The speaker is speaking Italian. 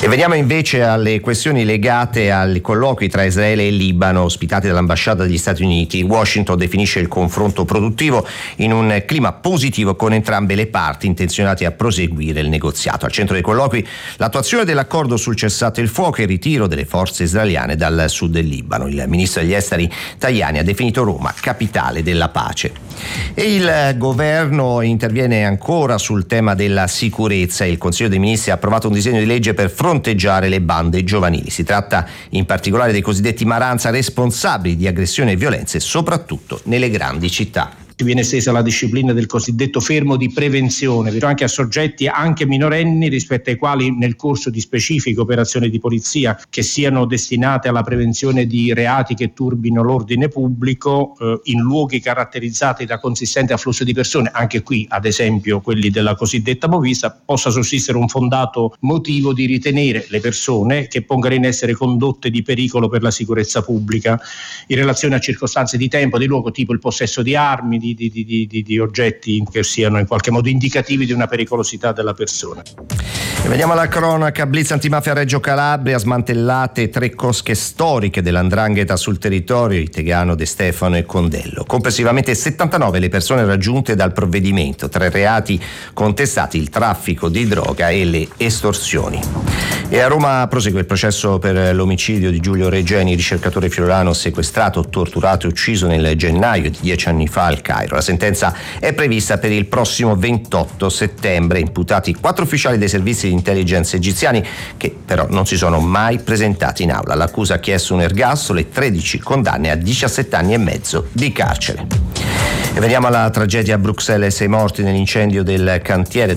E veniamo invece alle questioni legate ai colloqui tra Israele e Libano ospitati dall'ambasciata degli Stati Uniti. Washington definisce il confronto produttivo in un clima positivo con entrambe le parti intenzionate a proseguire il negoziato. Al centro dei colloqui l'attuazione dell'accordo sul cessate il fuoco e il ritiro delle forze israeliane dal sud del Libano. Il ministro degli esteri Tajani ha definito Roma capitale della pace. E il governo interviene ancora sul tema della sicurezza. Il Consiglio dei Ministri ha approvato un disegno di legge per fronteggiare le bande giovanili. Si tratta in particolare dei cosiddetti maranza, responsabili di aggressioni e violenze soprattutto nelle grandi città. Viene estesa la disciplina del cosiddetto fermo di prevenzione anche a soggetti anche minorenni rispetto ai quali nel corso di specifiche operazioni di polizia che siano destinate alla prevenzione di reati che turbino l'ordine pubblico in luoghi caratterizzati da consistente afflusso di persone, anche qui ad esempio quelli della cosiddetta movisa, possa sussistere un fondato motivo di ritenere le persone che pongano in essere condotte di pericolo per la sicurezza pubblica in relazione a circostanze di tempo, di luogo, tipo il possesso di armi, di oggetti che siano in qualche modo indicativi di una pericolosità della persona. E veniamo alla cronaca. Blitz antimafia a Reggio Calabria, smantellate 3 cosche storiche dell''ndrangheta sul territorio di Tegano, De Stefano e Condello. Complessivamente 79 le persone raggiunte dal provvedimento, 3 reati contestati: il traffico di droga e le estorsioni. E a Roma prosegue il processo per l'omicidio di Giulio Regeni, ricercatore friulano sequestrato, torturato e ucciso nel gennaio di 10 anni fa al Cairo. La sentenza è prevista per il prossimo 28 settembre. Imputati 4 ufficiali dei servizi di intelligence egiziani che però non si sono mai presentati in aula. L'accusa ha chiesto un ergastolo e 13 condanne a 17 anni e mezzo di carcere. E veniamo alla tragedia a Bruxelles, 6 morti nell'incendio del cantiere